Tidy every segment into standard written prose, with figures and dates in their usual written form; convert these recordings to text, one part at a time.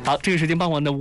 好，这个时间傍晚的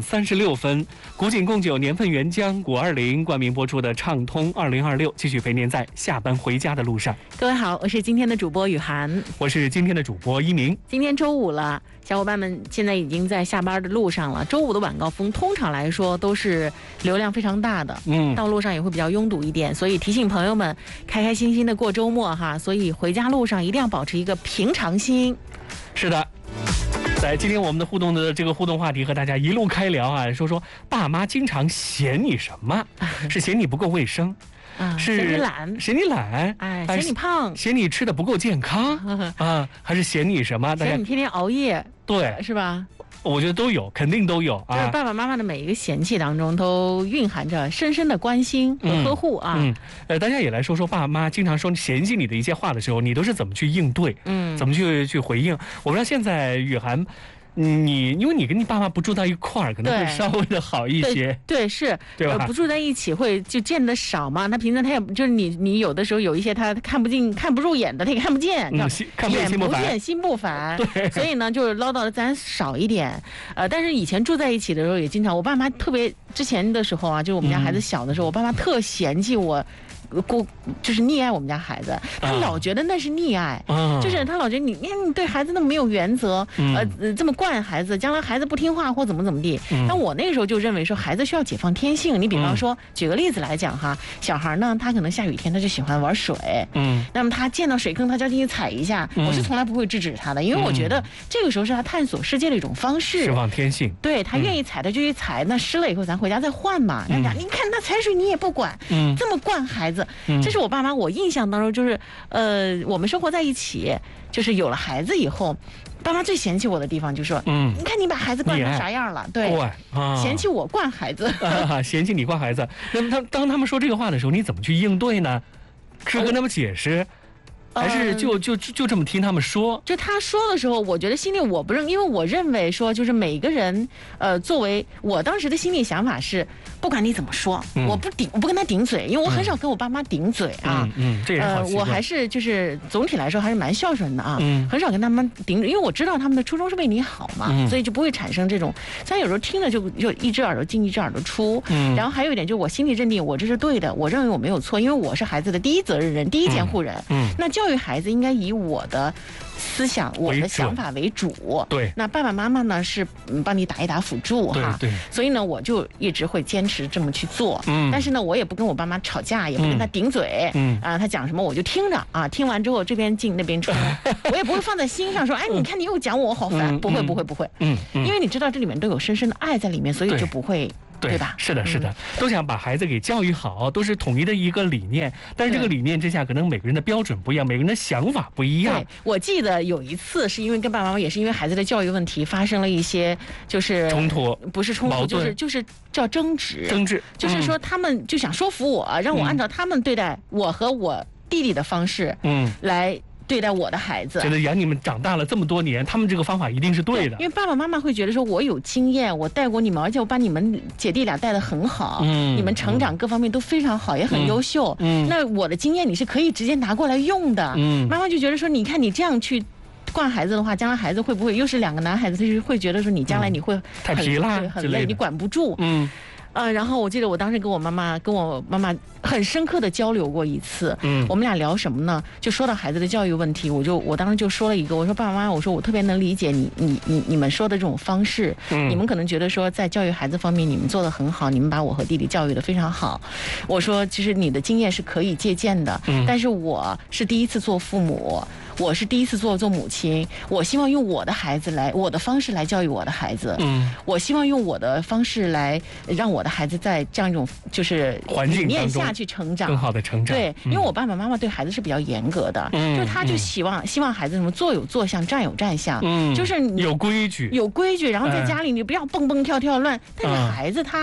5:36，古井贡酒年份原浆520冠名播出的畅通2026，继续陪您在下班回家的路上。 各位好，我是今天的主播雨涵， 我是今天的主播一鸣。 今天周五了，小伙伴们现在已经在下班的路上了。周五的晚高峰通常来说都是流量非常大的，道路上也会比较拥堵一点，所以提醒朋友们开开心心的过周末哈。所以回家路上一定要保持一个平常心。 是的。在今天我们的互动话题和大家一路开聊啊，说爸妈经常嫌你什么？是嫌你不够卫生，是嫌你懒，嫌你胖， 嫌你吃的不够健康啊，还是嫌你什么？ 嫌你天天熬夜， 对， 是吧？ 我觉得都有，肯定都有啊。 就是爸爸妈妈的每一个嫌弃当中，都蕴含着深深的关心和呵护啊。 大家也来说爸妈经常说嫌弃你的一些话的时候，你都是怎么去应对？怎么去回应？我不知道现在雨涵。因为你跟你爸妈不住在一块儿，可能会稍微的好一些。 对，是， 对吧？ 不住在一起会就见得少嘛。他平常他也就是你有的时候有一些他看不入眼的，他也看不见，眼不见心不烦。 对， 所以呢，就是唠叨的咱少一点。但是以前住在一起的时候，也经常我爸妈特别之前的时候啊，就是我们家孩子小的时候，我爸妈特嫌弃我。就是溺爱我们家孩子，他老觉得那是溺爱，就是他老觉得你对孩子那么没有原则，这么惯孩子，将来孩子不听话或怎么地。但我那个时候就认为说，孩子需要解放天性。你比方说，举个例子来讲哈，小孩呢，他可能下雨天他就喜欢玩水，那么他见到水坑他就要进去踩一下，我是从来不会制止他的，因为我觉得这个时候是他探索世界的一种方式， 释放天性。 对，他愿意踩他就去踩，那湿了以后咱回家再换嘛。你看他踩水你也不管，这么惯孩子。这是我爸妈，我印象当中就是，我们生活在一起，就是有了孩子以后，爸妈最嫌弃我的地方就是说，你看你把孩子惯成啥样了？对，嫌弃我惯孩子， 嫌弃你惯孩子。那么当他们说这个话的时候，你怎么去应对呢？是跟他们解释？还是就这么听他们说？就他说的时候，我觉得心里我不认，因为我认为说，就是每个人，作为我当时的心理想法是，不管你怎么说，我不跟他顶嘴，因为我很少跟我爸妈顶嘴啊。这也是好习惯。 我还是就是总体来说还是蛮孝顺的啊，很少跟他们顶嘴，因为我知道他们的初衷是为你好嘛，所以就不会产生这种。虽然有时候听了就一只耳朵进一只耳朵出，然后还有一点就是我心里认定我这是对的，我认为我没有错，因为我是孩子的第一责任人、第一监护人。那教育孩子应该以我的思想、我的想法为主。 对， 那爸爸妈妈呢是帮你打一打辅助哈。 对。 所以呢，我就一直会坚持这么去做。但是呢，我也不跟我爸妈吵架，也不跟他顶嘴。他讲什么我就听着啊，听完之后这边进那边出，我也不会放在心上说，哎，你看你又讲我好烦。不会。因为你知道这里面都有深深的爱在里面，所以就不会。对吧？是的，都想把孩子给教育好，都是统一的一个理念。但是这个理念之下，可能每个人的标准不一样，每个人的想法不一样。对，我记得有一次是因为跟爸爸妈妈也是因为孩子的教育问题发生了一些就是冲突，不是冲突，就是叫争执，就是说他们就想说服我，让我按照他们对待我和我弟弟的方式，来对待我的孩子，觉得养你们长大了这么多年，他们这个方法一定是对的。因为爸爸妈妈会觉得说，我有经验，我带过你们，而且我把你们姐弟俩带得很好，你们成长各方面都非常好，也很优秀。那我的经验你是可以直接拿过来用的。妈妈就觉得说，你看你这样去惯孩子的话，将来孩子会不会又是两个男孩子，他就会觉得说你将来你会太皮了，很累，你管不住。然后我记得我当时跟我妈妈很深刻的交流过一次。我们俩聊什么呢？就说到孩子的教育问题，我当时就说了一个，我说爸爸妈妈，我说我特别能理解你们说的这种方式，你们可能觉得说在教育孩子方面你们做得很好，你们把我和弟弟教育得非常好。我说其实你的经验是可以借鉴的，但是我是第一次做父母。我是第一次做母亲，我希望用我的方式来教育我的孩子。我希望用我的方式来让我的孩子在这样一种就是理念下去成长，更好的成长。对，因为我爸爸妈妈对孩子是比较严格的，就是他就希望孩子什么坐有坐相，站有站相，就是有规矩，然后在家里你不要蹦蹦跳跳乱。但是孩子他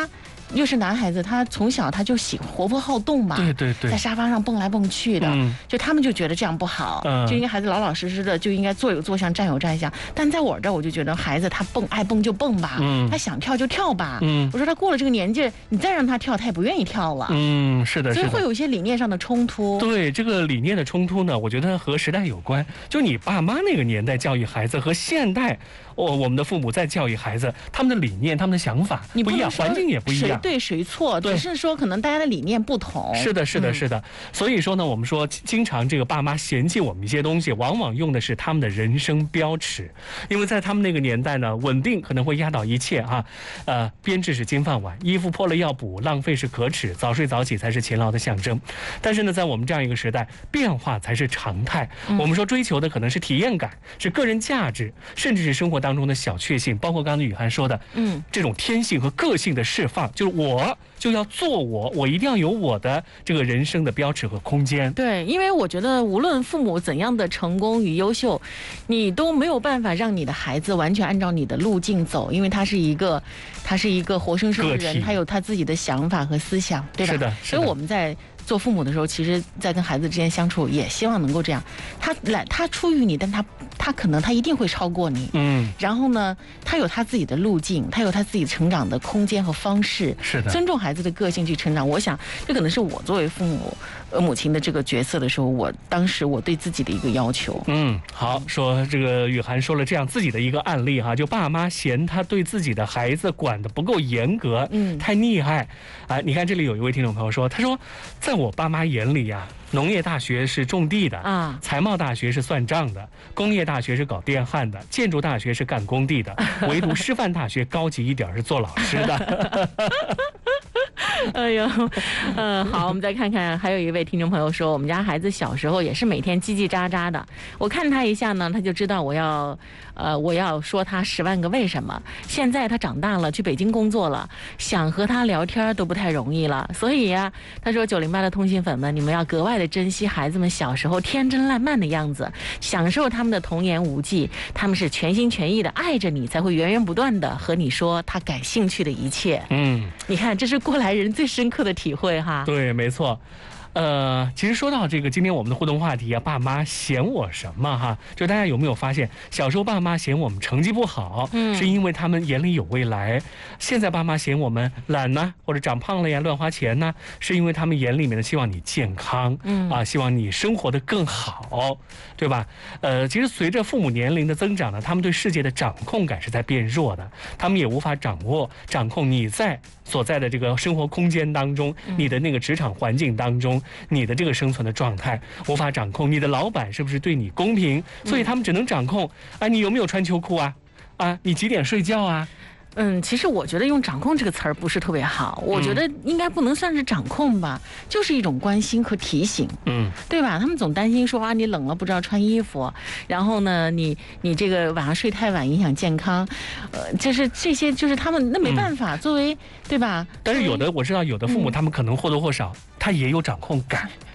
又是男孩子，他从小他就活泼好动嘛， 对对对， 在沙发上蹦来蹦去的，就他们就觉得这样不好，就应该孩子老老实实的，就应该坐有坐相，站有站相。但在我这儿，我就觉得孩子他爱蹦就蹦吧，他想跳就跳吧。我说他过了这个年纪，你再让他跳，他也不愿意跳了。 是的， 所以会有一些理念上的冲突。 对，这个理念的冲突呢，我觉得和时代有关。就你爸妈那个年代教育孩子和现代我们的父母在教育孩子，他们的理念、他们的想法不一样，环境也不一样， 谁对谁错，只是说可能大家的理念不同。 是的，是的，是的。所以说呢，我们说经常这个爸妈嫌弃我们一些东西，往往用的是他们的人生标尺，因为在他们那个年代呢，稳定可能会压倒一切啊。编制是金饭碗，衣服破了要补，浪费是可耻，早睡早起才是勤劳的象征。但是呢，在我们这样一个时代，变化才是常态。我们说追求的可能是体验感，是个人价值，甚至是生活当中的小确幸，包括刚才雨涵说的，这种天性和个性的释放，就是我就要做我一定要有我的这个人生的标尺和空间。 对，因为我觉得无论父母怎样的成功与优秀，你都没有办法让你的孩子完全按照你的路径走，因为他是一个活生生的人，他有他自己的想法和思想，对吧？ 是的， 所以我们在做父母的时候，其实在跟孩子之间相处，也希望能够这样。他出于你，但他可能他一定会超过你。然后呢，他有他自己的路径，他有他自己成长的空间和方式。 是的， 尊重孩子的个性去成长。我想，这可能是我作为母亲的这个角色的时候，当时我对自己的一个要求。 好，说这个雨涵说了这样自己的一个案例哈，就爸妈嫌他对自己的孩子管得不够严格，太溺爱。你看这里有一位听众朋友说，他说，在我爸妈眼里呀，农业大学是种地的，财贸大学是算账的，工业大学是搞电焊的，建筑大学是干工地的，唯独师范大学高级一点是做老师的。 哎呦，好，我们再看看，还有一位听众朋友说，我们家孩子小时候也是每天叽叽喳喳的，我看他一下呢，他就知道我要说他10万个为什么。现在他长大了，去北京工作了，想和他聊天都不太容易了。所以呀，他说908的通信粉们，你们要格外的珍惜孩子们小时候天真烂漫的样子，享受他们的童言无忌，他们是全心全意的爱着你，才会源源不断的和你说他感兴趣的一切。你看，这是过来人最深刻的体会哈。 对，没错。其实说到这个，今天我们的互动话题啊，爸妈嫌我什么哈？就大家有没有发现，小时候爸妈嫌我们成绩不好，是因为他们眼里有未来；现在爸妈嫌我们懒呢，或者长胖了呀、乱花钱呢，是因为他们眼里面呢希望你健康，希望你生活得更好，对吧？其实随着父母年龄的增长呢，他们对世界的掌控感是在变弱的，他们也无法掌控你所在的这个生活空间当中，你的那个职场环境当中，你的这个生存的状态无法掌控，你的老板是不是对你公平，所以他们只能掌控你有没有穿秋裤啊，你几点睡觉啊。 其实我觉得用掌控这个词儿不是特别好，我觉得应该不能算是掌控吧，就是一种关心和提醒，对吧？他们总担心说你冷了不知道穿衣服，然后呢你这个晚上睡太晚影响健康，就是这些就是他们那没办法，作为对吧？ 但是我知道有的父母他们可能或多或少他也有掌控感，